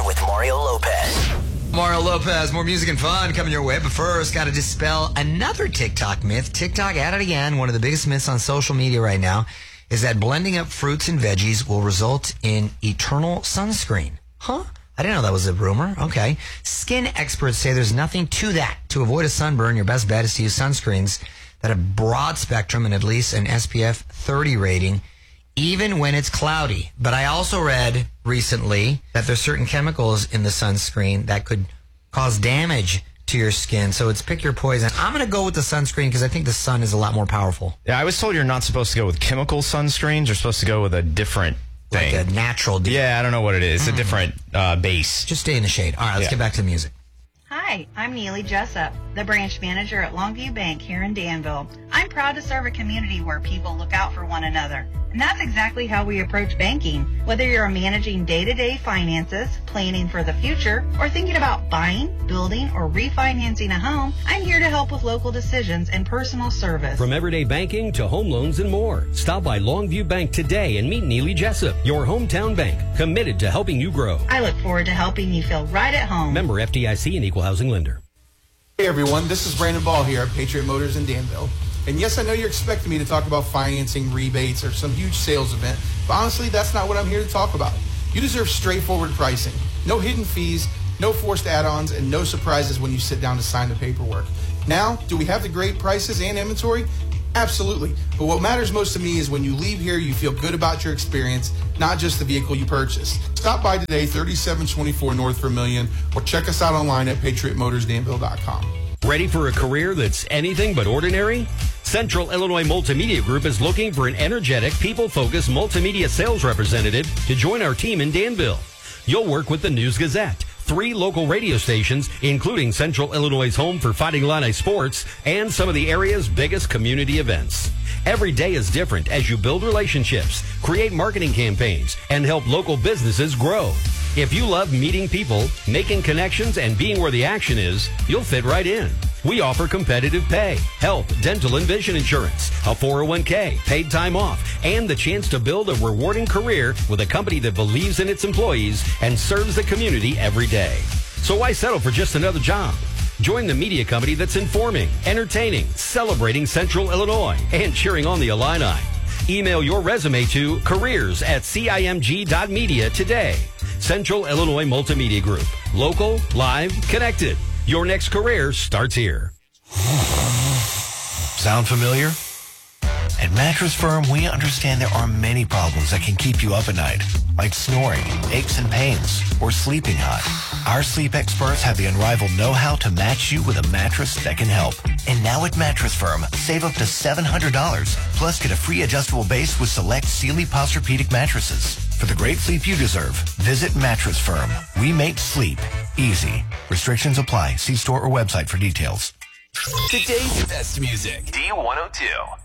with Mario Lopez. Mario Lopez, more music and fun coming your way. But first, got to dispel another TikTok myth. TikTok at it again. One of the biggest myths on social media right now is that blending up fruits and veggies will result in eternal sunscreen. Huh? I didn't know that was a rumor. Okay. Skin experts say there's nothing to that. To avoid a sunburn, your best bet is to use sunscreens that have broad spectrum and at least an SPF 30 rating, even when it's cloudy. But I also read recently that there's certain chemicals in the sunscreen that could cause damage to your skin. So it's pick your poison. I'm going to go with the sunscreen because I think the sun is a lot more powerful. Yeah, I was told you're not supposed to go with chemical sunscreens. You're supposed to go with a different thing. Like a natural deal. Yeah, I don't know what it is. It's a different base. Just stay in the shade. All right, let's get back to the music. Hi, I'm Neely Jessup, the branch manager at Longview Bank here in Danville. I'm proud to serve a community where people look out for one another. And that's exactly how we approach banking. Whether you're managing day-to-day finances, planning for the future, or thinking about buying, building, or refinancing a home, I'm here to help with local decisions and personal service. From everyday banking to home loans and more, stop by Longview Bank today and meet Neely Jessup, your hometown bank, committed to helping you grow. I look forward to helping you feel right at home. Member FDIC and Equal Housing Lender. Hey everyone, this is Brandon Ball here at Patriot Motors in Danville. And yes, I know you're expecting me to talk about financing, rebates, or some huge sales event, but honestly, that's not what I'm here to talk about. You deserve straightforward pricing. No hidden fees, no forced add-ons, and no surprises when you sit down to sign the paperwork. Now, do we have the great prices and inventory? Absolutely. But what matters most to me is when you leave here, you feel good about your experience, not just the vehicle you purchased. Stop by today, 3724 North Vermilion, or check us out online at patriotmotorsdanville.com. Ready for a career that's anything but ordinary? Central Illinois Multimedia Group is looking for an energetic, people-focused multimedia sales representative to join our team in Danville. You'll work with the News Gazette, 3 local radio stations, including Central Illinois' home for Fighting Illini sports and some of the area's biggest community events. Every day is different as you build relationships, create marketing campaigns, and help local businesses grow. If you love meeting people, making connections, and being where the action is, you'll fit right in. We offer competitive pay, health, dental, and vision insurance, a 401k, paid time off, and the chance to build a rewarding career with a company that believes in its employees and serves the community every day. So why settle for just another job? Join the media company that's informing, entertaining, celebrating Central Illinois, and cheering on the Illini. Email your resume to careers@cimg.media today. Central Illinois Multimedia Group. Local, live, connected. Your next career starts here. Sound familiar? At Mattress Firm, we understand there are many problems that can keep you up at night, like snoring, aches and pains, or sleeping hot. Our sleep experts have the unrivaled know-how to match you with a mattress that can help. And now at Mattress Firm, save up to $700, plus get a free adjustable base with select Sealy Posturepedic mattresses. For the great sleep you deserve, visit Mattress Firm. We make sleep easy. Restrictions apply. See store or website for details. Today's best music. D102.